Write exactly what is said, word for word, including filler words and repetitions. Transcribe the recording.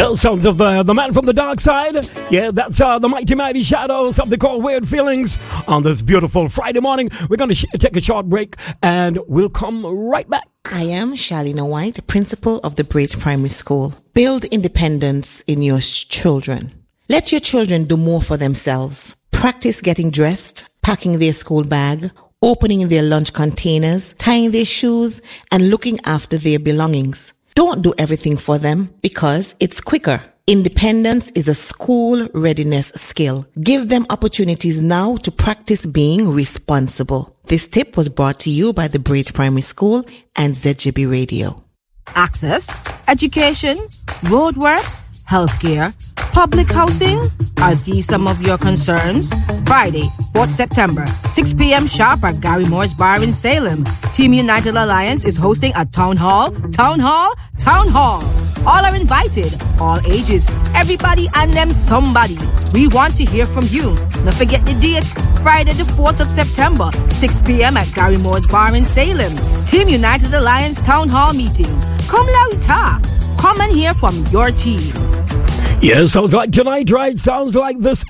Yeah, sounds of the, the man from the dark side. Yeah, that's uh, the mighty, mighty shadows, something called Weird Feelings. On this beautiful Friday morning, we're going to sh- take a short break and we'll come right back. I am Shalina White, principal of the Braids Primary School. Build independence in your children. Let your children do more for themselves. Practice getting dressed, packing their school bag, opening their lunch containers, tying their shoes, and looking after their belongings. Don't do everything for them because it's quicker. Independence is a school readiness skill. Give them opportunities now to practice being responsible. This tip was brought to you by the Braids Primary School and Z G B Radio. Access, education, roadworks, healthcare, public housing. Are these some of your concerns? Friday, fourth September, six p.m. sharp at Gary Moore's Bar in Salem. Team United Alliance is hosting a town hall, town hall, town hall. All are invited, all ages, everybody and them somebody. We want to hear from you. Don't forget the dates, Friday the fourth of September, six p.m. at Gary Moore's Bar in Salem. Team United Alliance Town Hall meeting. Come Lauta. Come and hear from your team. Yeah, sounds like tonight, right? Sounds like this